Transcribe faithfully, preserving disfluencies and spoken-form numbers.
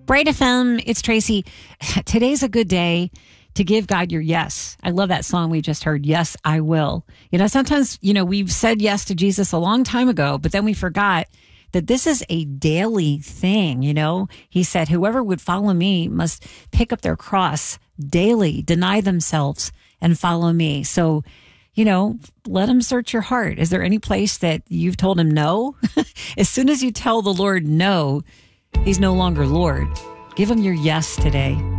Bright F M, it's Tracy. Today's a good day to give God your yes. I love that song we just heard, Yes, I Will. You know, sometimes, you know, we've said yes to Jesus a long time ago, but then we forgot that this is a daily thing, you know. He said, whoever would follow me must pick up their cross daily, deny themselves, and follow me. So, you know, let him search your heart. Is there any place that you've told him no? As soon as you tell the Lord no, he's no longer Lord. Give him your yes today.